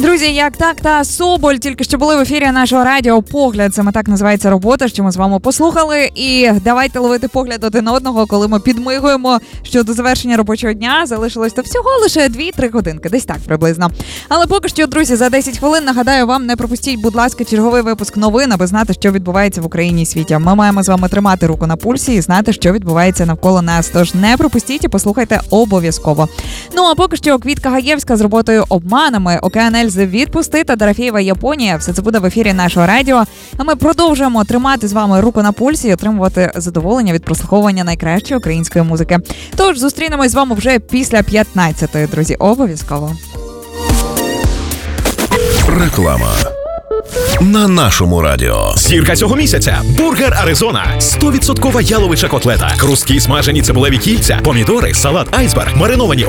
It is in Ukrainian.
Друзі, як так та Соболь тільки що були в ефірі нашого радіо «Погляд». Саме так називається робота, що ми з вами послухали. І давайте ловити погляд один одного, коли ми підмигуємо, що до завершення робочого дня залишилось то всього лише 2-3 годинки. Десь так приблизно. Але поки що, друзі, за 10 хвилин нагадаю вам, не пропустіть, будь ласка, черговий випуск новин, аби знати, що відбувається в Україні і світі. Ми маємо з вами тримати руку на пульсі і знати, що відбувається навколо нас. Тож не пропустіть і послухайте обов'язково. Ну а поки що Квітка Гаєвська з роботою «Обманами», Океан Ельзи «Відпусти» та Дорофєєва «Японія». Все це буде в ефірі нашого радіо. А ми продовжуємо тримати з вами руку на пульсі і отримувати задоволення від прослуховування найкращої української музики. Тож зустрінемось з вами вже після 15-ї, друзі. Обов'язково. Реклама. На нашому радіо. Зірка цього місяця. Бургер Аризона. 100% яловича котлета. Хрусткі смажені цибулеві кільця. Помідори, салат айсберг, мариновані